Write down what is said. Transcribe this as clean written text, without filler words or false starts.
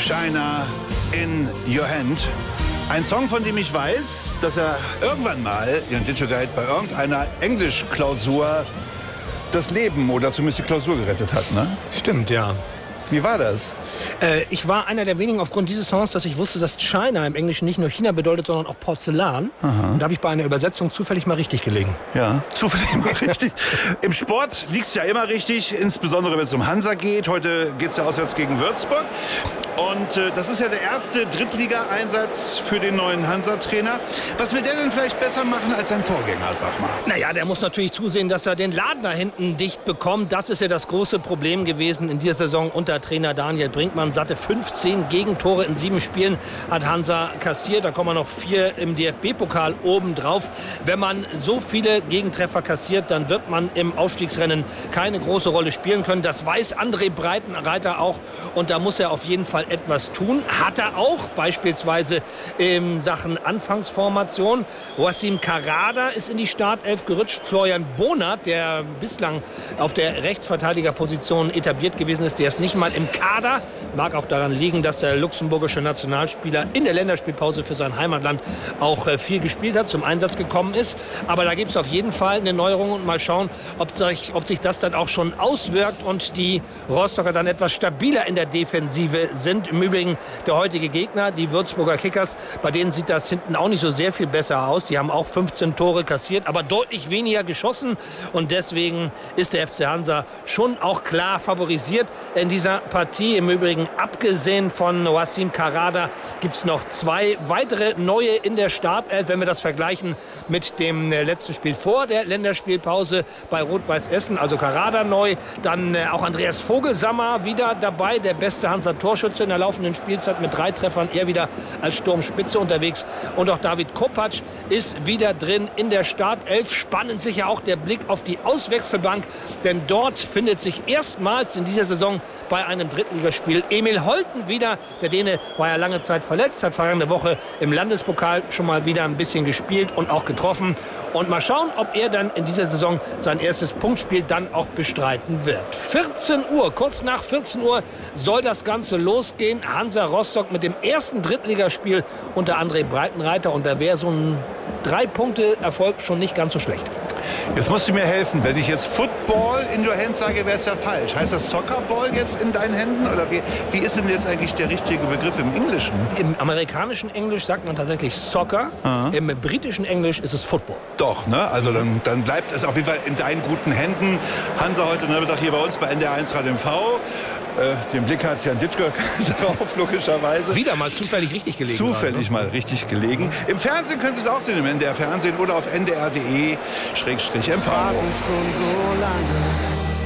China in Your Hand. Ein Song, von dem ich weiß, dass er irgendwann mal, Jan Ditschegeit, bei irgendeiner Englischklausur das Leben oder zumindest die Klausur gerettet hat, ne? Stimmt, ja. Wie war das? Ich war einer der wenigen aufgrund dieses Songs, dass ich wusste, dass China im Englischen nicht nur China bedeutet, sondern auch Porzellan. Aha. Und da habe ich bei einer Übersetzung zufällig mal richtig gelegen. Ja, zufällig mal richtig. Im Sport liegt es ja immer richtig, insbesondere wenn es um Hansa geht. Heute geht es ja auswärts gegen Würzburg. Und das ist ja der erste Drittliga-Einsatz für den neuen Hansa-Trainer. Was will der denn vielleicht besser machen als sein Vorgänger, sag mal? Naja, der muss natürlich zusehen, dass er den Laden da hinten dicht bekommt. Das ist ja das große Problem gewesen in dieser Saison unter Trainer Daniel Brinkmann. Satte 15 Gegentore in 7 Spielen hat Hansa kassiert. Da kommen noch 4 im DFB-Pokal obendrauf. Wenn man so viele Gegentreffer kassiert, dann wird man im Aufstiegsrennen keine große Rolle spielen können. Das weiß André Breitenreiter auch. Und da muss er auf jeden Fall etwas tun. Hat er auch, beispielsweise in Sachen Anfangsformation. Wassim Karada ist in die Startelf gerutscht. Florian Bonat, der bislang auf der Rechtsverteidigerposition etabliert gewesen ist, der ist nicht mal im Kader. Mag auch daran liegen, dass der luxemburgische Nationalspieler in der Länderspielpause für sein Heimatland auch viel gespielt hat, zum Einsatz gekommen ist. Aber da gibt es auf jeden Fall eine Neuerung und mal schauen, ob sich das dann auch schon auswirkt und die Rostocker dann etwas stabiler in der Defensive sind. Im Übrigen der heutige Gegner, die Würzburger Kickers, bei denen sieht das hinten auch nicht so sehr viel besser aus. Die haben auch 15 Tore kassiert, aber deutlich weniger geschossen. Und deswegen ist der FC Hansa schon auch klar favorisiert in dieser Partie. Im Übrigen, abgesehen von Wassim Karada, gibt es noch 2 weitere neue in der Startelf. Wenn wir das vergleichen mit dem letzten Spiel vor der Länderspielpause bei Rot-Weiß Essen, also Karada neu, dann auch Andreas Vogelsammer wieder dabei, der beste Hansa-Torschütze in der laufenden Spielzeit mit 3 Treffern, er wieder als Sturmspitze unterwegs. Und auch David Kopacz ist wieder drin in der Startelf. Spannend sicher auch der Blick auf die Auswechselbank, denn dort findet sich erstmals in dieser Saison bei einem Drittligaspiel Emil Holten wieder. Der Däne war ja lange Zeit verletzt, hat vergangene Woche im Landespokal schon mal wieder ein bisschen gespielt und auch getroffen. Und mal schauen, ob er dann in dieser Saison sein erstes Punktspiel dann auch bestreiten wird. 14 Uhr, kurz nach 14 Uhr soll das Ganze losgehen. Hansa Rostock mit dem ersten Drittligaspiel unter André Breitenreiter. Und da wäre so ein 3-Punkte-Erfolg schon nicht ganz so schlecht. Jetzt musst du mir helfen. Wenn ich jetzt Football in your hand sage, wäre es ja falsch. Heißt das Soccerball jetzt in deinen Händen? Oder wie ist denn jetzt eigentlich der richtige Begriff im Englischen? Im amerikanischen Englisch sagt man tatsächlich Soccer. Aha. Im britischen Englisch ist es Football. Doch, ne? Also dann bleibt es auf jeden Fall in deinen guten Händen. Hansa heute Nachmittag hier bei uns bei NDR 1 Radio MV. Den Blick hat Jan Ditschke darauf, logischerweise. Wieder mal zufällig richtig gelegen. Zufällig mal richtig gelegen. Im Fernsehen können Sie es auch sehen, im NDR Fernsehen oder auf ndr.de/MV. Ich warte schon so lange.